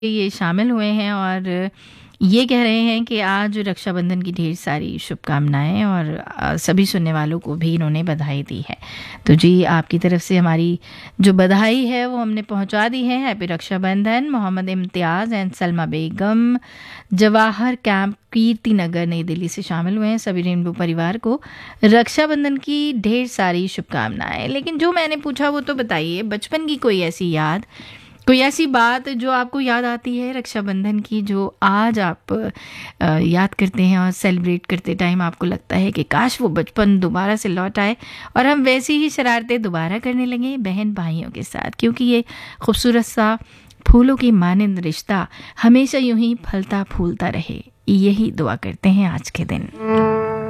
ये शामिल हुए हैं और ये कह रहे हैं कि आज रक्षाबंधन की ढेर सारी शुभकामनाएं और सभी सुनने वालों को भी इन्होंने बधाई दी है। तो जी, आपकी तरफ से हमारी जो बधाई है वो हमने पहुंचा दी है। Happy Rakshabandhan. Mohammad Imtiaz and Salma Begum Jawahar camp Kirti Nagar नई दिल्ली से शामिल हुए हैं। सभी रेनबो परिवार को रक्षाबंधन की ढेर सारी शुभकामनाएं। लेकिन जो मैंने पूछा वो तो बताइए, बचपन की कोई ऐसी याद, कोई ऐसी बात जो आपको याद आती है रक्षाबंधन की, जो आज आप याद करते हैं और सेलिब्रेट करते टाइम आपको लगता है कि काश वो बचपन दोबारा से लौट आए और हम वैसी ही शरारतें दोबारा करने लगे बहन भाइयों के साथ, क्योंकि ये खूबसूरत सा फूलों की मानिंद रिश्ता हमेशा यूं ही फलता फूलता रहे, यही दुआ करते हैं आज के दिन।